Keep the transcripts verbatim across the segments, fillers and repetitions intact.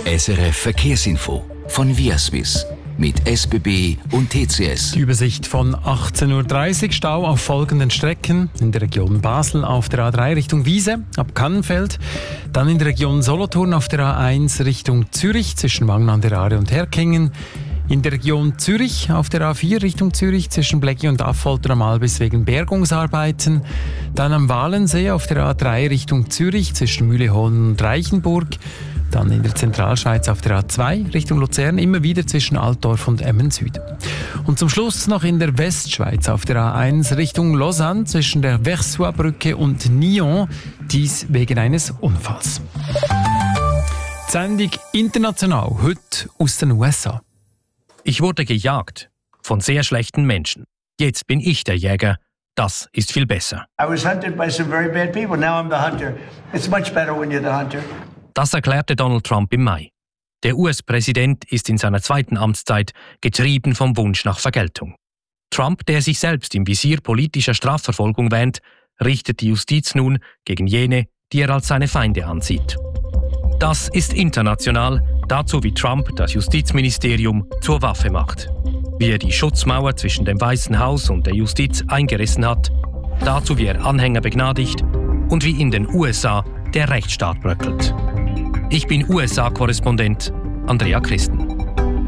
S R F Verkehrsinfo von Viaswiss mit S B B und T C S. Die Übersicht von achtzehn Uhr dreißig, Stau auf folgenden Strecken. In der Region Basel auf der A drei Richtung Wiese ab Kannenfeld. Dann in der Region Solothurn auf der A eins Richtung Zürich zwischen Wangen an der Aare und Herkingen. In der Region Zürich auf der A vier Richtung Zürich zwischen Blecki und Affolter am Albis wegen Bergungsarbeiten. Dann am Walensee auf der A drei Richtung Zürich zwischen Mühlehohen und Reichenburg. Dann in der Zentralschweiz auf der A zwei Richtung Luzern, immer wieder zwischen Altdorf und Emmen Süd. Und zum Schluss noch in der Westschweiz auf der A eins Richtung Lausanne zwischen der Versoix-Brücke und Nyon, dies wegen eines Unfalls. Die Sendung international, heute aus den U S A. Ich wurde gejagt von sehr schlechten Menschen. Jetzt bin ich der Jäger. Das ist viel besser. I was hunted by some very bad people. Now I'm the hunter. It's much better when you're the hunter. Das erklärte Donald Trump im Mai. Der U S-Präsident ist in seiner zweiten Amtszeit getrieben vom Wunsch nach Vergeltung. Trump, der sich selbst im Visier politischer Strafverfolgung wähnt, richtet die Justiz nun gegen jene, die er als seine Feinde ansieht. Das ist international, dazu wie Trump das Justizministerium zur Waffe macht. Wie er die Schutzmauer zwischen dem Weißen Haus und der Justiz eingerissen hat, dazu wie er Anhänger begnadigt und wie in den U S A der Rechtsstaat bröckelt. Ich bin U S A-Korrespondent Andrea Christen.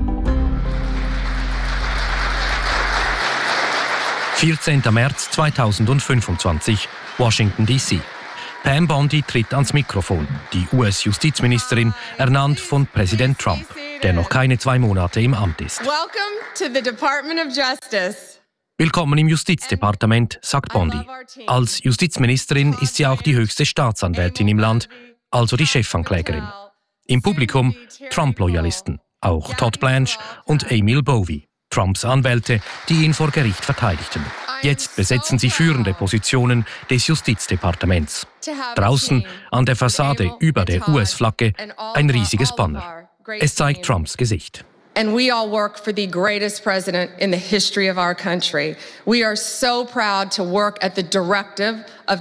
vierzehnten März zweitausendfünfundzwanzig, Washington D C. Pam Bondi tritt ans Mikrofon, die U S-Justizministerin, ernannt von Präsident Trump, der noch keine zwei Monate im Amt ist. Welcome to the Department of Justice. Willkommen im Justizdepartement, sagt Bondi. Als Justizministerin ist sie auch die höchste Staatsanwältin im Land, also die Chefanklägerin. Im Publikum Trump-Loyalisten, auch Todd Blanche und Emil Bovey, Trumps Anwälte, die ihn vor Gericht verteidigten. Jetzt besetzen sie führende Positionen des Justizdepartements. Draußen an der Fassade über der U S-Flagge ein riesiges Banner. Es zeigt Trumps Gesicht. And we all work for the greatest president in the history of our country. We are so proud to work at the directive of